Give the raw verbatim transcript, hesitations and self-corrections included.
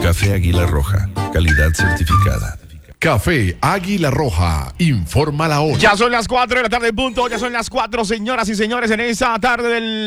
Café Águila Roja, calidad certificada. Café Águila Roja, informa la hora. Ya son las cuatro de la tarde en punto, ya son las cuatro, señoras y señores, en esta tarde del